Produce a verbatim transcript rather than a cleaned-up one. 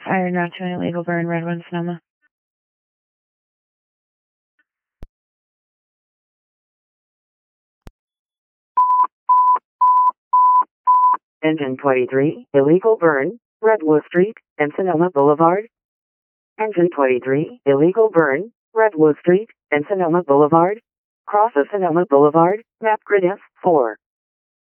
Fire not to an illegal burn, Redwood, Sonoma. Engine twenty-three, illegal burn, Redwood Street and Sonoma Boulevard. Engine twenty-three, illegal burn, Redwood Street and Sonoma Boulevard. Cross of Sonoma Boulevard, map grid F four.